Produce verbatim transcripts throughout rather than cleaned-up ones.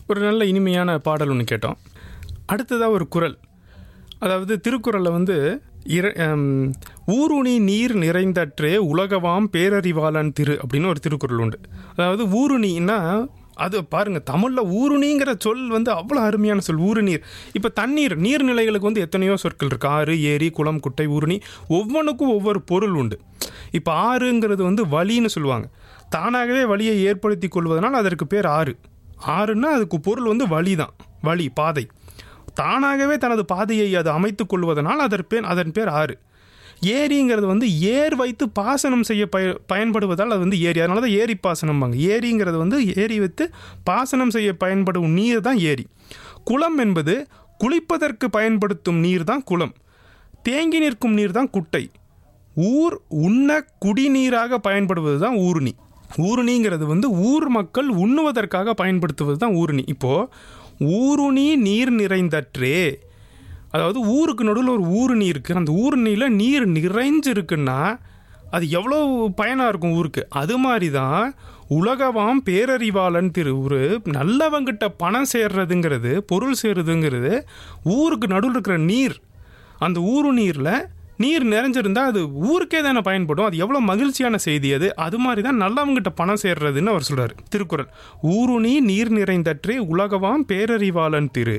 ஒரு நல்ல இனிமையான பாடல் ஒன்று கேட்டோம். அடுத்ததாக ஒரு குறள், அதாவது திருக்குறளில் வந்து இர ஊருணி நீர் நிறைந்தற்றே உலகவாம் பேரறிவாளன் திரு அப்படின்னு ஒரு திருக்குறள் உண்டு. அதாவது ஊருணின்னா அது பாருங்கள், தமிழில் ஊருணிங்கிற சொல் வந்து அவ்வளோ அருமையான சொல். ஊருநீர், இப்போ தண்ணீர் நீர்நிலைகளுக்கு வந்து எத்தனையோ சொற்கள் இருக்குது. ஆறு, ஏரி, குளம், குட்டை, ஊருணி, ஒவ்வொன்றுக்கும் ஒவ்வொரு பொருள் உண்டு. இப்போ ஆறுங்கிறது வந்து வழின்னு சொல்லுவாங்க. தானாகவே வழியை ஏற்படுத்தி கொள்வதனால் அதற்கு பேர் ஆறு. ஆறுன்னா அதுக்கு பொருள் வந்து வழி தான், வழி, பாதை. தானாகவே தனது பாதையை அது அமைத்து கொள்வதனால் அதன் பேர் அதன் பேர் ஆறு. ஏரிங்கிறது வந்து ஏர் வைத்து பாசனம் செய்ய பய பயன்படுவதால் அது வந்து ஏரி, அதனால தான் ஏரி பாசனம்பாங்க. ஏரிங்கிறது வந்து ஏரி வைத்து பாசனம் செய்ய பயன்படும் நீர் தான் ஏரி. குளம் என்பது குளிப்பதற்கு பயன்படுத்தும் நீர் தான் குளம். தேங்கி நிற்கும் நீர் தான் குட்டை. ஊர் உண்ண குடிநீராக பயன்படுவது தான் ஊருணி. ஊருணிங்கிறது வந்து ஊர் மக்கள் உண்ணுவதற்காக பயன்படுத்துவது தான் ஊருணி. இப்போது ஊருணி நீர் நிறைந்தற்றே, அதாவது ஊருக்கு நடுவில் ஒரு ஊருணி இருக்குது. அந்த ஊருணியில் நீர் நிறைஞ்சிருக்குன்னா அது எவ்வளோ பயனாக இருக்கும் ஊருக்கு. அது மாதிரி தான் உலகவாம் பேரறிவாளன் திரு. ஒரு நல்லவங்கிட்ட பணம் சேர்றதுங்கிறது, பொருள் சேர்றதுங்கிறது ஊருக்கு நடுவில் இருக்கிற நீர். அந்த ஊரு நீரில் நீர் நிறைஞ்சிருந்தால் அது ஊருக்கே தானே பயன்படும். அது எவ்வளோ மகிழ்ச்சியான செய்தி அது. அது மாதிரி தான் நல்லவங்கிட்ட பணம் சேர்றதுன்னு அவர் சொல்கிறார் திருக்குறள். ஊருணி நீர் நிறைந்தற்றே உலகவாம் பேரறிவாளன் திரு.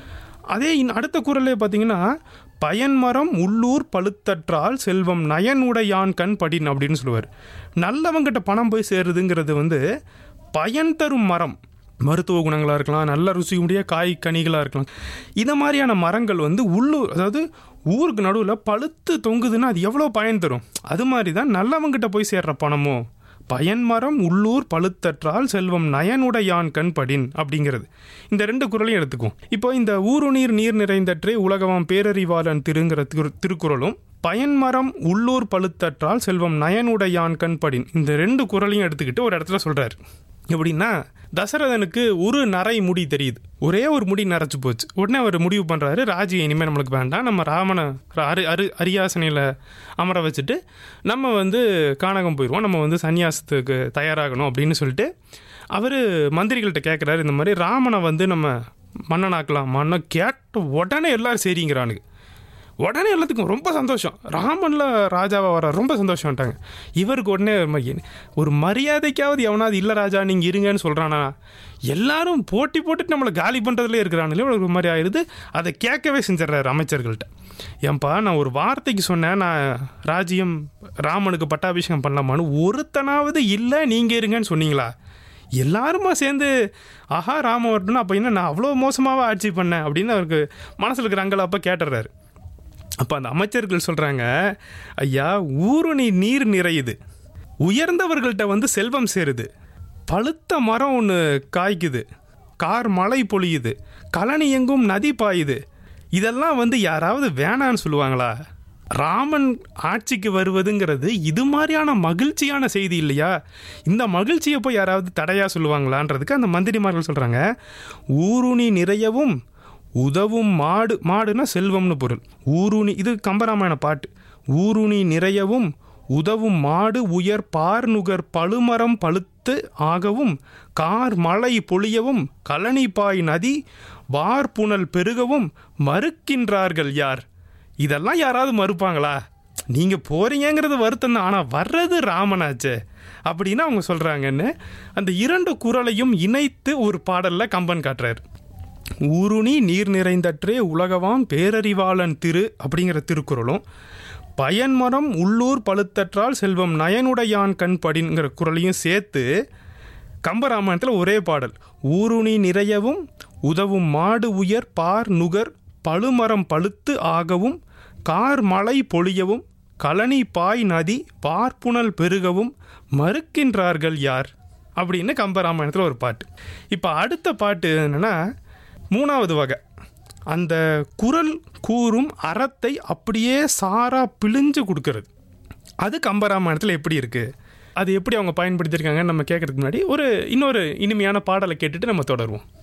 அதே அடுத்த குறளே பார்த்தீங்கன்னா, பயன்மரம் உள்ளூர் பழுத்தற்றால் செல்வம் நயனுடையான் கண் படின் அப்படின்னு சொல்லுவார். நல்லவங்கிட்ட பணம் போய் சேருதுங்கிறது வந்து பயன் தரும் மரம், மருத்துவ குணங்களாக இருக்கலாம், நல்ல ருசியுடைய காய் கனிகளாக இருக்கலாம். இதை மாதிரியான மரங்கள் வந்து உள்ளூர், அதாவது ஊருக்கு நடுவில் பழுத்து தொங்குதுன்னா அது எவ்வளோ பயன் தரும். அது மாதிரி தான் நல்லவங்கிட்ட போய் சேர்ற பணமோ. பயன்மரம் உள்ளூர் பழுத்தற்றால் செல்வம் நயனுடையான் கண் படின் அப்படிங்கிறது. இந்த ரெண்டு குறளையும் எடுத்துக்கும். இப்போ இந்த ஊருநீர் நீர் நிறைந்தற்றே உலகவாம் பேரறிவாளன் திருங்கிற திரு திருக்குறளும் பயன்மரம் உள்ளூர் பழுத்தற்றால் செல்வம் நயனுடையான் கண் படின், இந்த ரெண்டு குறளையும் எடுத்துக்கிட்டு ஒரு இடத்துல சொல்கிறார். எப்படின்னா, தசரதனுக்கு ஒரு நரை முடி தெரியுது, ஒரே ஒரு முடி நரைச்சி போச்சு. உடனே அவர் முடிவு பண்ணுறாரு, ராஜ்யம் இனிமேல் நம்மளுக்கு வேண்டாம், நம்ம ராமனை அரு அரு அரியாசனையில் அமர வச்சுட்டு நம்ம வந்து கானகம் போயிடுவோம், நம்ம வந்து சன்னியாசத்துக்கு தயாராகணும் அப்படின்னு சொல்லிட்டு அவர் மந்திரிகள்கிட்ட கேட்குறாரு, இந்த மாதிரி ராமனை வந்து நம்ம மன்னனாக்கலாம். மன்னன் கேட்ட உடனே எல்லோரும் சரிங்கிறானுங்க. உடனே எல்லாத்துக்கும் ரொம்ப சந்தோஷம், ராமனில் ராஜாவாக வர ரொம்ப சந்தோஷம்ட்டாங்க. இவருக்கு உடனே ஒரு மரியாதைக்காவது எவனாவது இல்லை ராஜா நீங்கள் இருங்கன்னு சொல்கிறானா, எல்லாரும் போட்டி போட்டுட்டு நம்மளை காலி பண்ணுறதுலே இருக்கிறானுங்களே, ஒரு மாதிரி ஆயிடுது. அதை கேட்கவே செஞ்சிடறாரு அமைச்சர்கள்ட்ட. ஏன்பா நான் ஒரு வார்த்தைக்கு சொன்னேன், நான் ராஜ்யம் ராமனுக்கு பட்டாபிஷேகம் பண்ணலாமான்னு, ஒருத்தனாவது இல்லை நீங்கள் இருங்கன்னு சொன்னீங்களா? எல்லாருமா சேர்ந்து ஆஹா ராம வரட்டும்னா அப்போ என்ன நான் அவ்வளோ மோசமாக ஆட்சி பண்ணேன் அப்படின்னு அவருக்கு மனசில் இருக்கிற அங்கலாப்பா கேட்டுறாரு. அப்போ அந்த அமைச்சர்கள் சொல்கிறாங்க, ஐயா ஊருணி நீர் நிறையுது, உயர்ந்தவர்கள்ட்ட வந்து செல்வம் சேருது, பழுத்த மரம் ஒன்று காய்க்குது, கார் மழை பொழியுது, கழனி எங்கும் நதி பாயுது, இதெல்லாம் வந்து யாராவது வேணான்னு சொல்லுவாங்களா? ராமன் ஆட்சிக்கு வருவதுங்கிறது இது மாதிரியான மகிழ்ச்சியான செய்தி இல்லையா? இந்த மகிழ்ச்சியை போய் யாராவது தடையாக சொல்லுவாங்களான்றதுக்கு அந்த மந்திரிமார்கள் சொல்கிறாங்க, ஊருணி நிறையவும் உதவும் மாடு, மாடுனா செல்வம்னு பொருள். ஊருணி, இது கம்பராமாயண பாட்டு. ஊருணி நிறையவும் உதவும் மாடு உயர் பார்நுகர் பழுமரம் பழுத்து ஆகவும் கார் மழை பொழியவும் கழனிப்பாய் நதி வார்புணல் பெருகவும் மறுக்கின்றார்கள் யார்? இதெல்லாம் யாராவது மறுப்பாங்களா? நீங்கள் போகிறீங்கிறது வருத்தம் தான், ஆனால் வர்றது ராமனாச்சே அப்படின்னு அவங்க சொல்கிறாங்கன்னு அந்த இரண்டு குறளையும் இணைத்து ஒரு பாடலில் கம்பன் காட்டுறாரு. ஊருணி நீர் நிறைந்தற்றே உலகவாம் பேரறிவாளன் திரு அப்படிங்கிற திருக்குறளும் பயன்மரம் உள்ளூர் பழுத்தற்றால் செல்வம் நயனுடையான் கண் படிங்கிற குறளையும் சேர்த்து கம்பராமாயணத்தில் ஒரே பாடல். ஊருணி நிறையவும் உதவும் மாடு உயர் பார் நுகர் பழுமரம் பழுத்து ஆகவும் கார் மழை பொழியவும் கழனி பாய் நதி பார்ப்புணல் பெருகவும் மறுக்கின்றார்கள் யார் அப்படின்னு கம்பராமாயணத்தில் ஒரு பாட்டு. இப்போ அடுத்த பாட்டு என்னென்னா மூணாவது வகை. அந்த குறள் கூறும் அறத்தை அப்படியே சாரா பிழிஞ்சு கொடுக்கறது. அது கம்பராமாயணத்தில் எப்படி இருக்குது, அது எப்படி அவங்க பயன்படுத்தியிருக்காங்கன்னு நம்ம கேட்குறதுக்கு முன்னாடி ஒரு இன்னொரு இனிமையான பாடலை கேட்டுட்டு நம்ம தொடருவோம்.